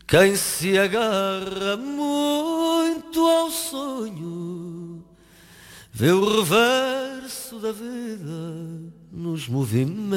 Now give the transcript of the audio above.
Quem se agarra muito ao sonho vê o reverso da vida nos movimentos.